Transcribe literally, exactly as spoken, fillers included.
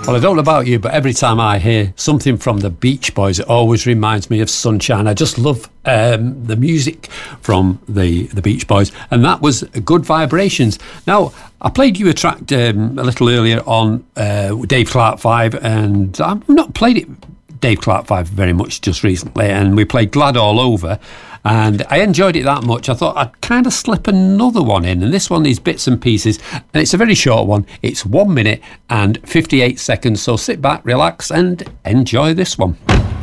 Well, I don't know about you, but every time I hear something from the Beach Boys, it always reminds me of Sunshine. I just love um, the music from the, the Beach Boys, and that was Good Vibrations. Now, I played you a track um, a little earlier on uh, Dave Clark five, and I've not played it Dave Clark five very much just recently, and we played Glad All Over, and I enjoyed it that much. I thought I'd kind of slip another one in, and this one is Bits and Pieces, and it's a very short one. It's one minute and fifty-eight seconds, so sit back, relax, and enjoy this one.